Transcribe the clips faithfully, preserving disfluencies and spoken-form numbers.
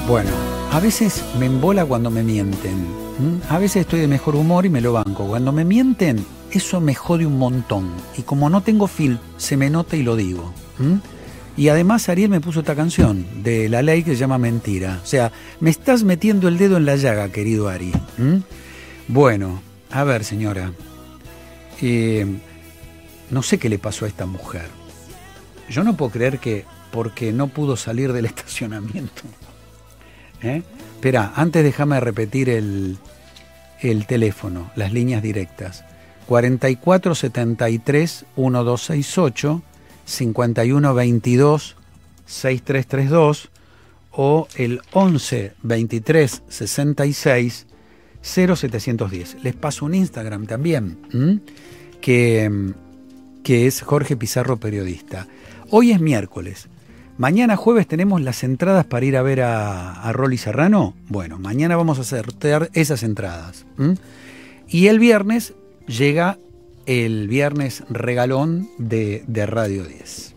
Bueno, a veces me embola cuando me mienten. ¿Mm? A veces estoy de mejor humor y me lo banco. Cuando me mienten, eso me jode un montón. Y como no tengo fil, se me nota y lo digo. ¿Mm? Y además Ariel me puso esta canción de La Ley que se llama Mentira. O sea, me estás metiendo el dedo en la llaga, querido Ari. ¿Mm? Bueno, a ver, señora. Eh, no sé qué le pasó a esta mujer. Yo no puedo creer que porque no pudo salir del estacionamiento. ¿Eh? Espera, antes déjame repetir el, el teléfono, las líneas directas. cuarenta y cuatro setenta y tres doce sesenta y ocho, cincuenta y uno veintidós sesenta y tres treinta y dos o el once veintitrés sesenta y seis cero setecientos diez. Les paso un Instagram también, ¿m? que, que es Jorge Pizarro Periodista. Hoy es miércoles. Mañana jueves tenemos las entradas para ir a ver a, a Rolly Serrano. Bueno, mañana vamos a sortear esas entradas. ¿Mm? Y el viernes llega el viernes regalón de, de Radio diez.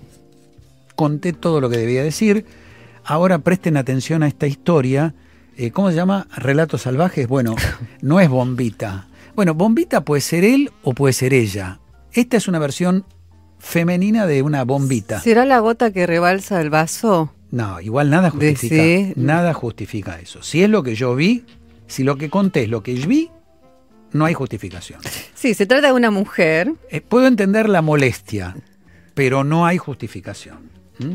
Conté todo lo que debía decir. Ahora presten atención a esta historia. Eh, ¿Cómo se llama? Relatos salvajes. Bueno, no es Bombita. Bueno, Bombita puede ser él o puede ser ella. Esta es una versión femenina de una bombita. ¿Será la gota que rebalsa el vaso? No, igual nada justifica, sí. nada justifica eso. Si es lo que yo vi, si lo que conté es lo que yo vi, no hay justificación. Sí, se trata de una mujer. Eh, puedo entender la molestia, pero no hay justificación. ¿Mm?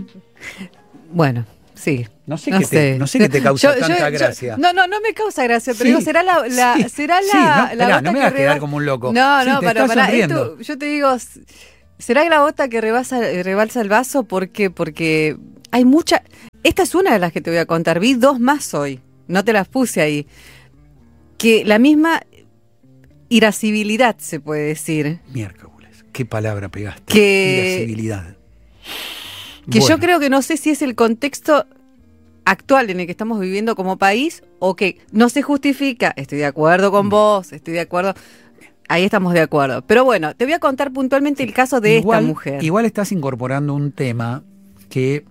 Bueno, sí. No sé, no qué, sé. Te, no sé qué te causa yo, tanta yo, gracia. Yo, no, no, no me causa gracia, pero sí, digo, será la, la sí, será sí, la, no, la esperá, gota no me que vas a quedar reba... como un loco. No, sí, no, te para, estás para sonriendo. esto, yo te digo, ¿será la gota que rebasa, rebalsa el vaso? ¿Por qué? Porque hay mucha... Esta es una de las que te voy a contar. Vi dos más hoy. No te las puse ahí. Que la misma irascibilidad, se puede decir. Miércoles, qué palabra pegaste. Que, irascibilidad. Que bueno. yo creo que no sé si es el contexto actual en el que estamos viviendo como país o que no se justifica. Estoy de acuerdo con vos, estoy de acuerdo... Ahí estamos de acuerdo. Pero bueno, te voy a contar puntualmente el caso de igual, esta mujer. Igual estás incorporando un tema que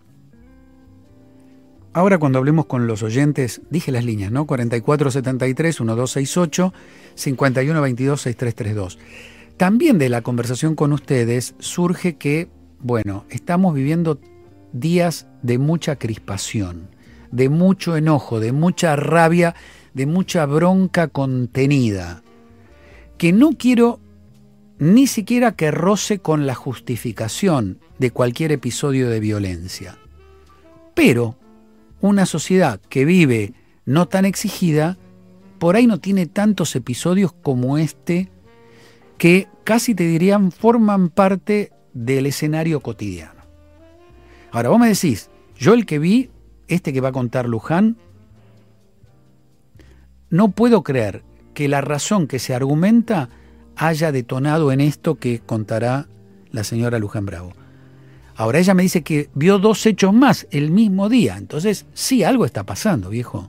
ahora cuando hablemos con los oyentes, dije las líneas, ¿no? cuarenta y cuatro setenta y tres doce sesenta y ocho, cincuenta y uno veintidós sesenta y tres treinta y dos. También de la conversación con ustedes surge que, bueno, estamos viviendo días de mucha crispación, de mucho enojo, de mucha rabia, de mucha bronca contenida, que no quiero ni siquiera que roce con la justificación de cualquier episodio de violencia. Pero una sociedad que vive no tan exigida, por ahí no tiene tantos episodios como este, que casi te dirían forman parte del escenario cotidiano. Ahora vos me decís, yo el que vi, este que va a contar Luján, no puedo creer que la razón que se argumenta haya detonado en esto que contará la señora Luján Bravo. Ahora ella me dice que vio dos hechos más el mismo día, entonces sí, algo está pasando, viejo.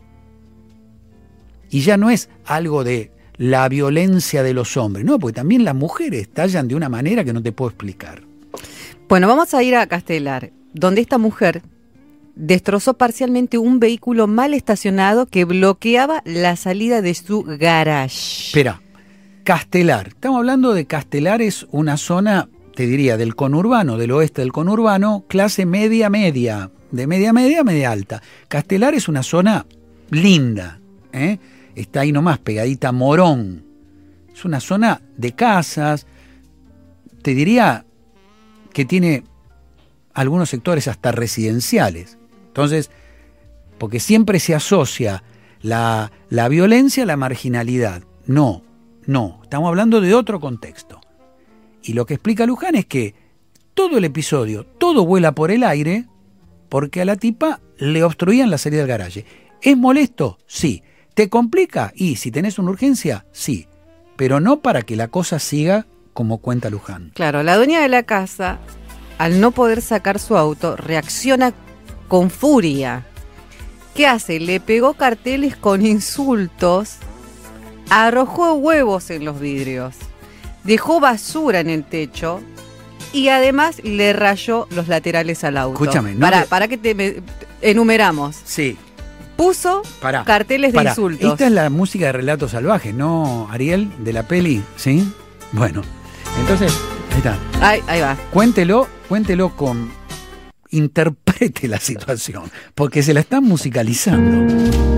Y ya no es algo de la violencia de los hombres, no, porque también las mujeres estallan de una manera que no te puedo explicar. Bueno, vamos a ir a Castelar, donde esta mujer destrozó parcialmente un vehículo mal estacionado que bloqueaba la salida de su garage. Espera, Castelar. Estamos hablando de Castelar, es una zona, te diría, del conurbano, del oeste del conurbano, clase media-media, de media-media a media alta. Castelar es una zona linda, ¿eh? Está ahí nomás, pegadita a Morón. Es una zona de casas, te diría que tiene algunos sectores hasta residenciales. Entonces, porque siempre se asocia la, la violencia a la marginalidad. No, no, estamos hablando de otro contexto. Y lo que explica Luján es que todo el episodio, todo vuela por el aire porque a la tipa le obstruían la salida del garaje. ¿Es molesto? Sí. ¿Te complica? Y si tenés una urgencia, sí. Pero no para que la cosa siga como cuenta Luján. Claro, la dueña de la casa, al no poder sacar su auto, reacciona con furia. ¿Qué hace? Le pegó carteles con insultos, arrojó huevos en los vidrios, dejó basura en el techo y además le rayó los laterales al auto. Escúchame, ¿no? Para, le... para que te me, enumeramos. Sí. puso Pará, carteles de pará. insultos. Esta es la música de Relatos Salvajes, ¿no, Ariel? De la peli, ¿sí? Bueno, entonces, ahí está. Ahí, ahí va. Cuéntelo, cuéntelo con... Interprete la situación, porque se la están musicalizando.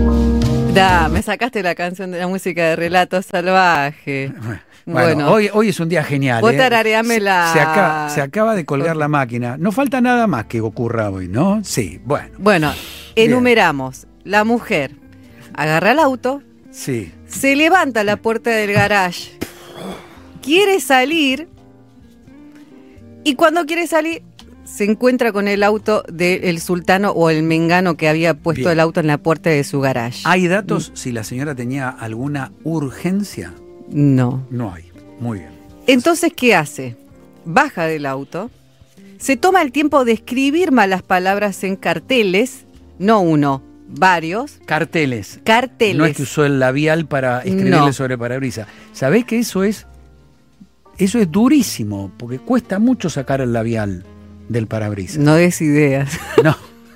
Da, me sacaste la canción de la música de Relatos Salvajes. Bueno, Bueno. hoy, hoy es un día genial. Vos ¿eh? tarareame la... Se acaba, se acaba de colgar la máquina. No falta nada más que ocurra hoy, ¿no? Sí, bueno. Bueno, enumeramos. La mujer agarra el auto, Sí. se levanta a la puerta del garage, quiere salir, y cuando quiere salir se encuentra con el auto del sultano o el mengano que había puesto Bien. el auto en la puerta de su garage. ¿Hay datos si la señora tenía alguna urgencia? No. No hay. Muy bien. Entonces, ¿qué hace? Baja del auto, se toma el tiempo de escribir malas palabras en carteles, no uno, varios. Carteles. Carteles. No es que usó el labial para escribirle No. sobre parabrisas. ¿Sabés que eso es, eso es durísimo? Porque cuesta mucho sacar el labial del parabrisas. No des ideas. No,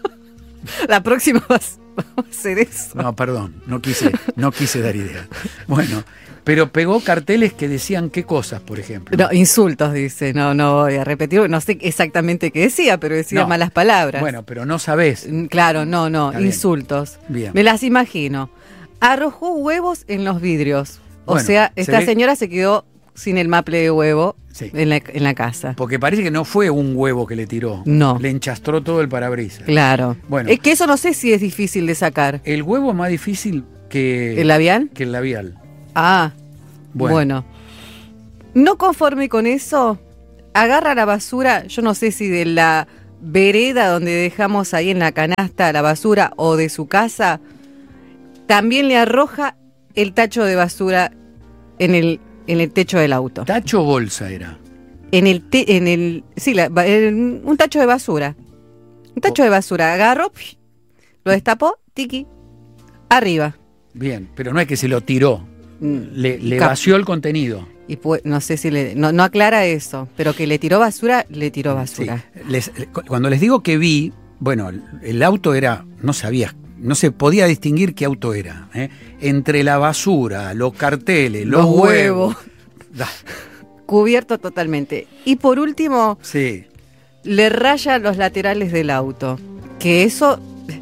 La próxima vas a hacer eso. no, perdón. No quise, no quise dar ideas. Bueno, pero pegó carteles que decían qué cosas, por ejemplo. No, insultos, dice. No, no voy a repetir. No sé exactamente qué decía, pero decía No. malas palabras. Bueno, pero no sabés. Mm, Claro, no, no. Está bien. Insultos. Bien. Me las imagino. Arrojó huevos en los vidrios. O Bueno, sea, se esta ve- señora se quedó sin el maple de huevo Sí. en, la, en la casa. Porque parece que no fue un huevo que le tiró. No. Le enchastró todo el parabrisas. Claro. Bueno. Es que eso no sé si es difícil de sacar. El huevo es más difícil que ¿El labial? que el labial. Ah, Bueno. bueno. No conforme con eso, agarra la basura, yo no sé si de la vereda donde dejamos ahí en la canasta la basura o de su casa, también le arroja el tacho de basura en el, en el techo del auto. Tacho o bolsa era. En el, te- en el, sí, la- en un tacho de basura. Un tacho de basura. Agarró, psh, lo destapó, tiki, arriba. Bien, pero no es que se lo tiró. Le, le Cap- vació el contenido. Y pues, no sé si le, no, no aclara eso, pero que le tiró basura, le tiró basura. Sí. Les- cuando les digo que vi, bueno, el, el auto era, no sabía, no se podía distinguir qué auto era. ¿eh? Entre la basura, los carteles, los, Los huevos. huevos. Da, Cubierto totalmente. Y por último, sí, le raya los laterales del auto. Que eso,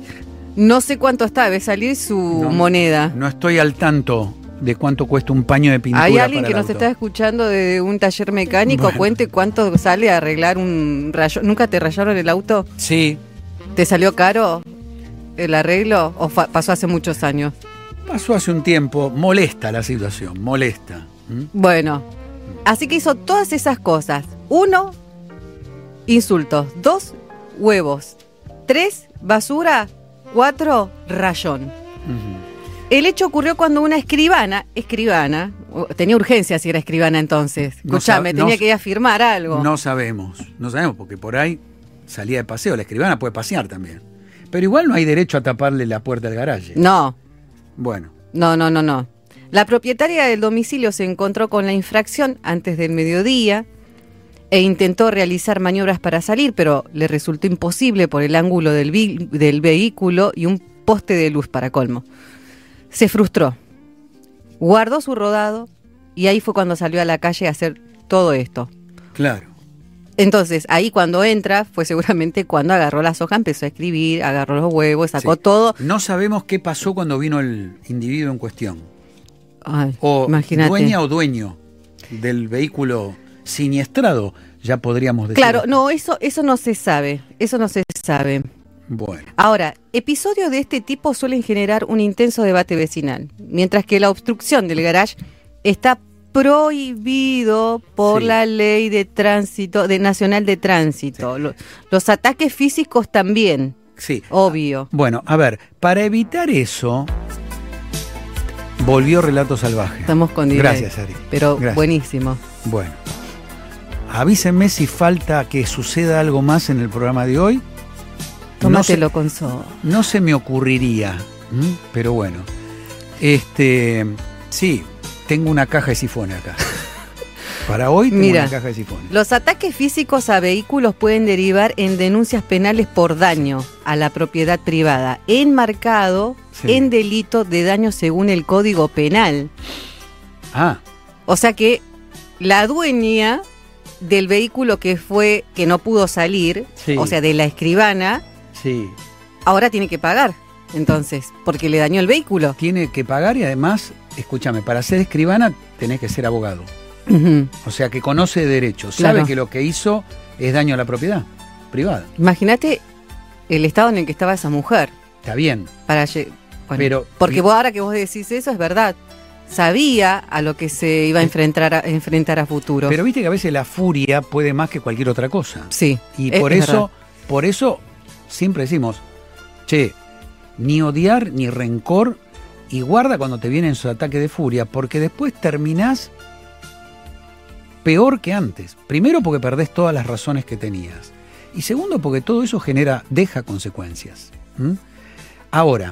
no sé cuánto está, debe salir su No, moneda. no estoy al tanto de cuánto cuesta un paño de pintura. Hay alguien para que el nos auto. está escuchando de un taller mecánico, Bueno. cuente cuánto sale a arreglar un rayo. ¿Nunca te rayaron el auto? Sí, ¿Te salió caro el arreglo o fa- pasó hace muchos años? pasó hace un tiempo. Molesta la situación, molesta. ¿Mm? Bueno, así que hizo todas esas cosas. Uno, insultos. Dos, huevos. Tres, basura. Cuatro, rayón. Ujú. El hecho ocurrió cuando una escribana, escribana, o- tenía urgencia si era escribana entonces. No Escuchame, sab- tenía no- que ir a firmar algo. No sabemos, no sabemos, porque por ahí salía de paseo. La escribana puede pasear también. Pero igual no hay derecho a taparle la puerta del garaje. No, Bueno, no, no, no, no. La propietaria del domicilio se encontró con la infracción antes del mediodía e intentó realizar maniobras para salir, pero le resultó imposible por el ángulo del, vi- del vehículo y un poste de luz para colmo. Se frustró, guardó su rodado y ahí fue cuando salió a la calle a hacer todo esto. claro. Entonces, ahí cuando entra, fue seguramente cuando agarró las hojas, empezó a escribir, agarró los huevos, sacó Sí. todo. No sabemos qué pasó cuando vino el individuo en cuestión. Ay, O imagínate. dueña o dueño del vehículo siniestrado, ya podríamos decir. Claro, no, eso, eso no se sabe, eso no se sabe. Bueno, Ahora, episodios de este tipo suelen generar un intenso debate vecinal, mientras que la obstrucción del garage está prohibido por Sí. la ley de tránsito, de nacional de tránsito. Lo- Los ataques físicos también, sí. obvio. Bueno, a ver, para evitar eso, volvió Relato Salvaje. Estamos con delay. Gracias, Ari. Pero Gracias. buenísimo. Bueno, avísenme si falta que suceda algo más en el programa de hoy. Tómatelo No se, con so. no se me ocurriría, ¿m? Pero bueno. Este, sí, tengo una caja de sifón acá. Para hoy tengo Mira, una caja de sifones. Los ataques físicos a vehículos pueden derivar en denuncias penales por daño a la propiedad privada, enmarcado Sí. en delito de daño según el Código Penal. Ah, O sea que la dueña del vehículo que fue, que no pudo salir, Sí. o sea, de la escribana, sí. ahora tiene que pagar, entonces, porque le dañó el vehículo. Tiene que pagar y además, escúchame, para ser escribana tenés que ser abogado. Ujú. O sea, que conoce derechos, sabe Claro. que lo que hizo es daño a la propiedad privada. Imagínate el estado en el que estaba esa mujer. Está bien, Para lle- bueno, pero... porque vos ahora que vos decís eso, es verdad. Sabía a lo que se iba a enfrentar a, enfrentar a futuro. Pero viste que a veces la furia puede más que cualquier otra cosa. sí. Y es- por es eso, verdad. por eso siempre decimos, che, ni odiar ni rencor, y guarda cuando te vienen esos ataques de furia, porque después terminás peor que antes. Primero porque perdés todas las razones que tenías. Y segundo porque todo eso genera, deja consecuencias. ¿Mm? Ahora,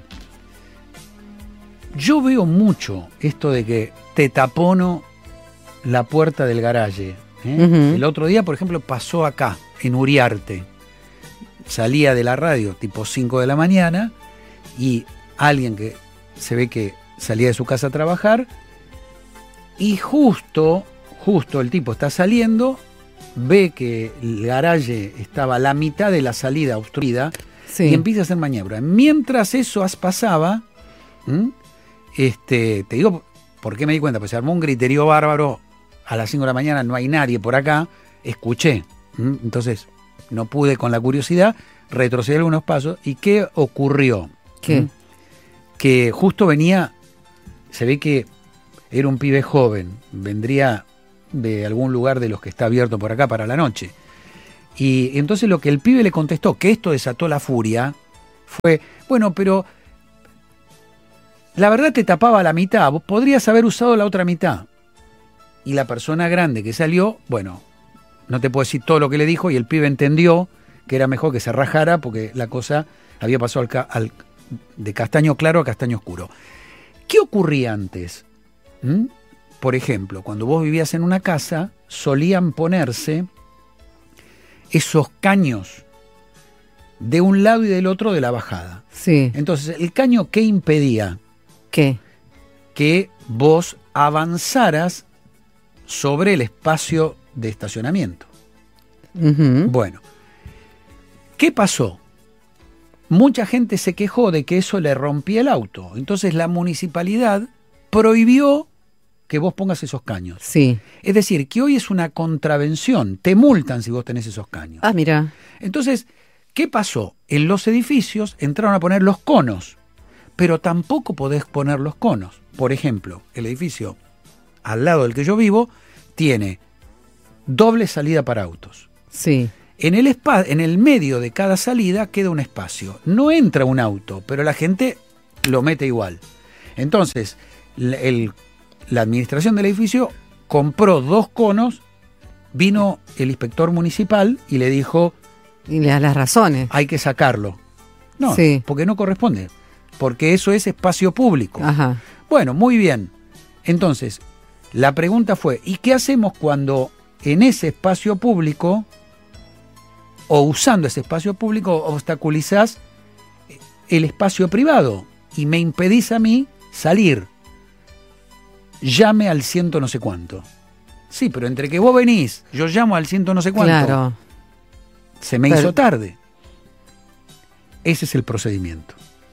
yo veo mucho esto de que te tapono la puerta del garaje. ¿eh? Ujú. El otro día, por ejemplo, pasó acá, en Uriarte. Salía de la radio tipo cinco de la mañana y alguien que se ve que salía de su casa a trabajar y justo, justo el tipo está saliendo, ve que el garaje estaba a la mitad de la salida obstruida Sí. y empieza a hacer maniobra. Mientras eso as- pasaba, ¿m? este, te digo, ¿por qué me di cuenta? Pues se armó un griterío bárbaro a las cinco de la mañana, no hay nadie por acá, escuché. ¿m? Entonces, no pude con la curiosidad, retrocedí algunos pasos. ¿Y qué ocurrió? ¿Qué? ¿m? Que justo venía, se ve que era un pibe joven, vendría de algún lugar de los que está abierto por acá para la noche. Y entonces lo que el pibe le contestó, que esto desató la furia, fue, bueno, pero la verdad te tapaba la mitad, vos podrías haber usado la otra mitad. Y la persona grande que salió, bueno, no te puedo decir todo lo que le dijo, y el pibe entendió que era mejor que se rajara porque la cosa había pasado al, ca- al- de castaño claro a castaño oscuro. ¿Qué ocurría antes? ¿Mm? Por ejemplo, cuando vos vivías en una casa, solían ponerse esos caños de un lado y del otro de la bajada. Sí. Entonces, ¿el caño qué impedía? ¿Qué? Que vos avanzaras sobre el espacio de estacionamiento. Ujú. Bueno, ¿qué pasó? Mucha gente se quejó de que eso le rompía el auto. Entonces la municipalidad prohibió que vos pongas esos caños. Sí. Es decir, que hoy es una contravención. Te multan si vos tenés esos caños. Ah, mira. Entonces, ¿qué pasó? En los edificios entraron a poner los conos, pero tampoco podés poner los conos. Por ejemplo, el edificio al lado del que yo vivo tiene doble salida para autos. Sí. En el, espa- en el medio de cada salida queda un espacio. No entra un auto, pero la gente lo mete igual. Entonces, la, el- la administración del edificio compró dos conos, vino el inspector municipal y le dijo, Y le das las razones. hay que sacarlo. No, Sí. porque no corresponde, porque eso es espacio público. Ajá. Bueno, muy bien. Entonces, la pregunta fue, ¿y qué hacemos cuando en ese espacio público, o usando ese espacio público, obstaculizás el espacio privado y me impedís a mí salir? Llame al ciento no sé cuánto. Sí, pero entre que vos venís, yo llamo al ciento no sé cuánto, Claro. se me Pero- hizo tarde. Ese es el procedimiento.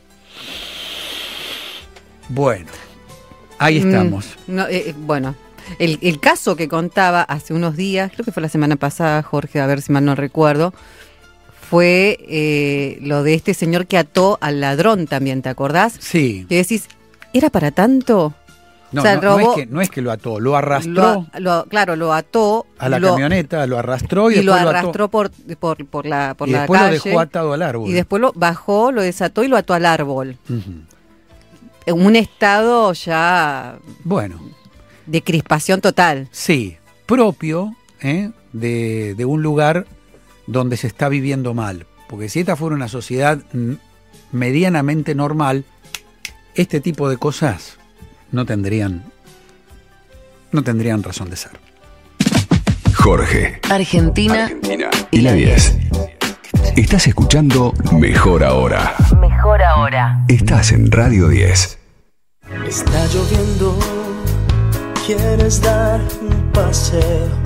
Bueno, ahí Mm, estamos. no, eh, eh, bueno, el, el caso que contaba hace unos días, creo que fue la semana pasada, Jorge, a ver si mal no recuerdo, fue eh, lo de este señor que ató al ladrón también, ¿te acordás? Sí. Que decís, ¿era para tanto? No, O sea, no, no robó- es que, no es que lo ató, lo arrastró Lo, lo- claro, lo ató a la lo- camioneta, lo arrastró y, y lo después lo ató. arrastró por, por, por la, por y la después calle. lo dejó atado al árbol. Y después lo bajó, lo desató y lo ató al árbol. Ujú. En un estado ya Bueno, de crispación total. sí, propio ¿eh? de, de un lugar donde se está viviendo mal. Porque si esta fuera una sociedad mm, medianamente normal, este tipo de cosas no tendrían, no tendrían razón de ser. Jorge, Argentina, Argentina y la diez. Estás escuchando Mejor Ahora. Mejor Ahora. Estás en Radio diez. Está lloviendo, quieres dar un paseo.